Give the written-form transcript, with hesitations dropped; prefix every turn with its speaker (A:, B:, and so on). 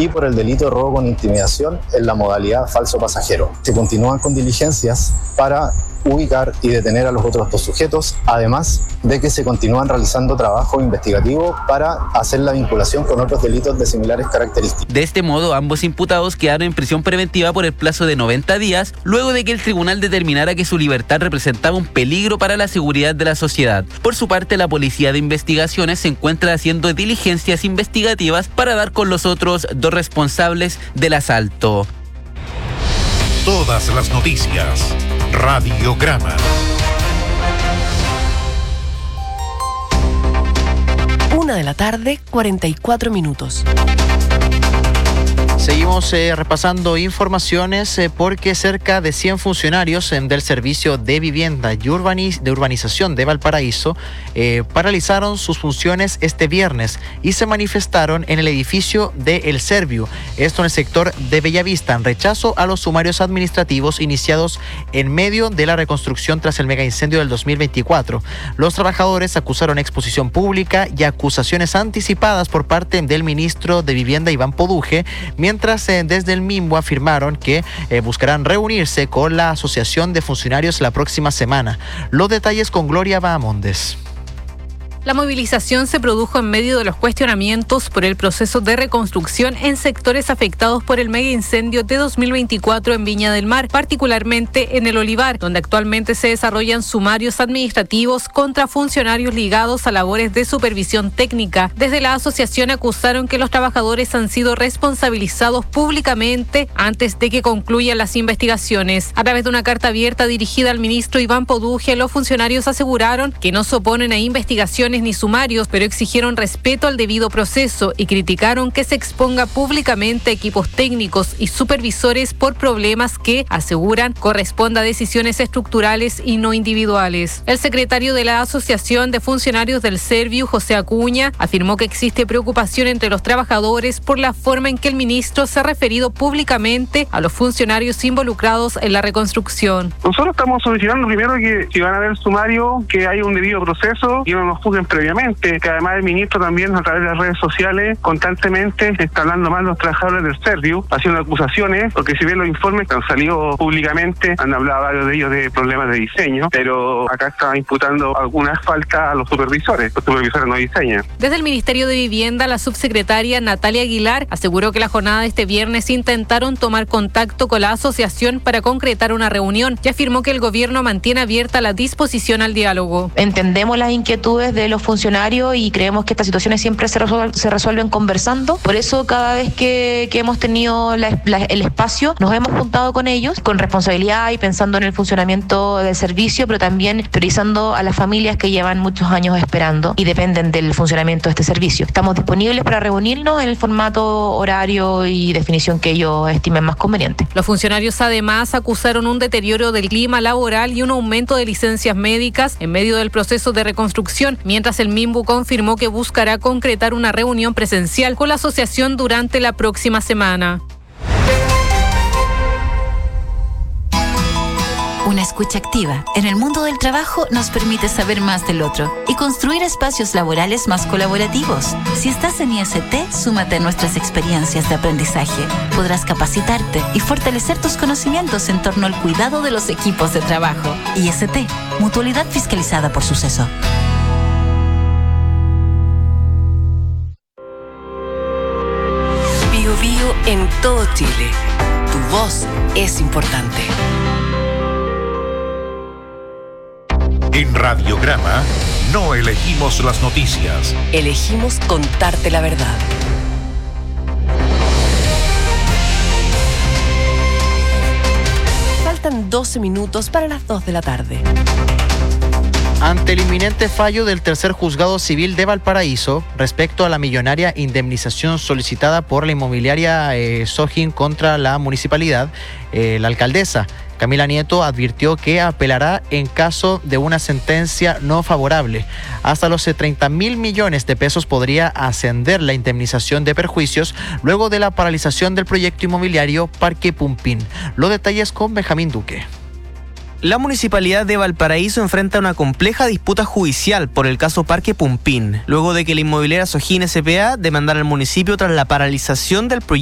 A: y por el delito de robo con intimidación en la modalidad falso pasajero. Se continúan con diligencias para ubicar y detener a los otros dos sujetos, además de que se continúan realizando trabajo investigativo para hacer la vinculación con otros delitos de similares características.
B: De este modo, ambos imputados quedaron en prisión preventiva por el plazo de 90 días, luego de que el tribunal determinara que su libertad representaba un peligro para la seguridad de la sociedad. Por su parte, la Policía de Investigaciones se encuentra haciendo diligencias investigativas para dar con los otros dos responsables del asalto.
C: Todas las noticias. Radiograma.
D: 1:44 p.m.
E: Seguimos repasando informaciones porque cerca de 100 funcionarios del Servicio de Vivienda y de Urbanización de Valparaíso paralizaron sus funciones este viernes y se manifestaron en el edificio de El Serviu, esto en el sector de Bellavista, en rechazo a los sumarios administrativos iniciados en medio de la reconstrucción tras el megaincendio del 2024. Los trabajadores acusaron exposición pública y acusaciones anticipadas por parte del ministro de Vivienda, Iván Poduje, mientras desde el MIMBU afirmaron que buscarán reunirse con la Asociación de Funcionarios la próxima semana. Los detalles con Gloria Bahamondes.
F: La movilización se produjo en medio de los cuestionamientos por el proceso de reconstrucción en sectores afectados por el megaincendio de 2024 en Viña del Mar, particularmente en El Olivar, donde actualmente se desarrollan sumarios administrativos contra funcionarios ligados a labores de supervisión técnica. Desde la asociación acusaron que los trabajadores han sido responsabilizados públicamente antes de que concluyan las investigaciones. A través de una carta abierta dirigida al ministro Iván Poduje, los funcionarios aseguraron que no se oponen a investigaciones ni sumarios, pero exigieron respeto al debido proceso y criticaron que se exponga públicamente equipos técnicos y supervisores por problemas que, aseguran, corresponden a decisiones estructurales y no individuales. El secretario de la Asociación de Funcionarios del Serviu, José Acuña, afirmó que existe preocupación entre los trabajadores por la forma en que el ministro se ha referido públicamente a los funcionarios involucrados en la reconstrucción.
G: Nosotros estamos solicitando primero que si van a haber sumario, que haya un debido proceso y no nos juzguen previamente, que además el ministro también a través de las redes sociales constantemente está hablando mal los trabajadores del Serviu, haciendo acusaciones, porque si ven los informes que han salido públicamente, han hablado varios de ellos de problemas de diseño, pero acá está imputando algunas faltas a los supervisores no diseñan.
F: Desde el Ministerio de Vivienda, la subsecretaria Natalia Aguilar aseguró que la jornada de este viernes intentaron tomar contacto con la asociación para concretar una reunión y afirmó que el gobierno mantiene abierta la disposición al diálogo.
H: Entendemos las inquietudes de los funcionarios y creemos que estas situaciones siempre se resuelven conversando. Por eso cada vez que hemos tenido el espacio, nos hemos juntado con ellos con responsabilidad y pensando en el funcionamiento del servicio, pero también priorizando a las familias que llevan muchos años esperando y dependen del funcionamiento de este servicio. Estamos disponibles para reunirnos en el formato, horario y definición que ellos estimen más conveniente.
F: Los funcionarios además acusaron un deterioro del clima laboral y un aumento de licencias médicas en medio del proceso de reconstrucción, mientras el MIMBU confirmó que buscará concretar una reunión presencial con la asociación durante la próxima semana.
I: Una escucha activa en el mundo del trabajo nos permite saber más del otro y construir espacios laborales más colaborativos. Si estás en IST, súmate a nuestras experiencias de aprendizaje. Podrás capacitarte y fortalecer tus conocimientos en torno al cuidado de los equipos de trabajo. IST, Mutualidad fiscalizada por Suceso.
D: Bio Bio en todo Chile. Tu voz es importante.
C: En Radiograma no elegimos las noticias.
D: Elegimos contarte la verdad. Faltan 12 minutos para las 2 de la tarde.
E: Ante el inminente fallo del tercer juzgado civil de Valparaíso respecto a la millonaria indemnización solicitada por la inmobiliaria Sojin contra la municipalidad, la alcaldesa Camila Nieto advirtió que apelará en caso de una sentencia no favorable. Hasta los 30.000 millones de pesos podría ascender la indemnización de perjuicios luego de la paralización del proyecto inmobiliario Parque Pumpín. Los detalles con Benjamín Duque.
J: La Municipalidad de Valparaíso enfrenta una compleja disputa judicial por el caso Parque Pumpín, luego de que la inmobiliaria Sojin S.p.A. demandara al municipio tras la paralización del proyecto